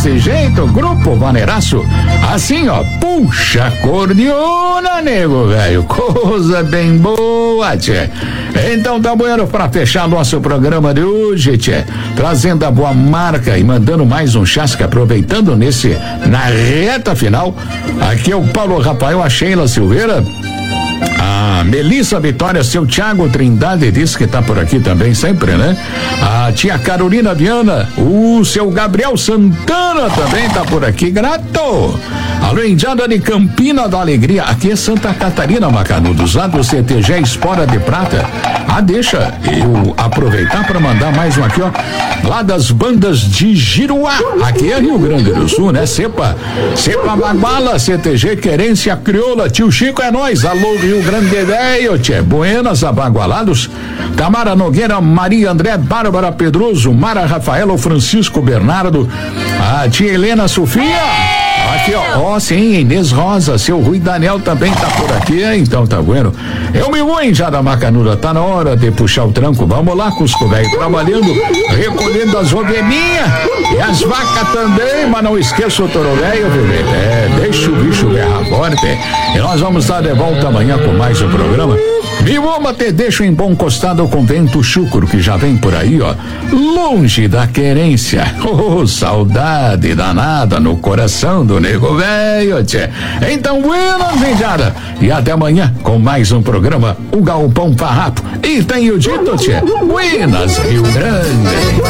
desse jeito, Grupo Vaneiraço, assim, ó, puxa cordiona, nego, velho, coisa bem boa, tchê. Então tá bueno pra fechar nosso programa de hoje, tchê, trazendo a boa marca e mandando mais um chasque, aproveitando na reta final. Aqui é o Paulo Rafael, a Sheila Silveira, a Melissa Vitória, seu Thiago Trindade diz que tá por aqui também sempre, né? A tia Carolina Viana, o seu Gabriel Santana também tá por aqui, grato. A Luindiana de Campina da Alegria, aqui é Santa Catarina, Macanudos, lá do CTG Espora de Prata. Deixa eu aproveitar para mandar mais um aqui, ó, lá das bandas de Giruá, aqui é Rio Grande do Sul, né? Cepa Baguala, CTG Querência Crioula, tio Chico é nós, alô Rio Grande Velho, tchê, Buenas, Abagualados, Tamara Nogueira, Maria André, Bárbara Pedroso, Mara Rafaela, Francisco Bernardo, a tia Helena Sofia. Aqui, ó, sim, Inês Rosa, seu Rui Daniel também tá por aqui, então tá bueno. Eu me vou, hein, já da Macanuda, tá na hora de puxar o tranco, vamos lá, Cusco velho, trabalhando, recolhendo as ovelhinhas e as vacas também, mas não esqueça o touro velho, bebê, deixa o bicho berrar forte, e nós vamos estar de volta amanhã com mais um programa. Me vou te deixo em bom costado com vento chucro que já vem por aí, ó, longe da querência, saudade danada no coração do nego velho, tchê. Então, buenas, vindada, e até amanhã com mais um programa, o Galpão Farrapo, e tenho dito, tchê, buenas, Rio Grande.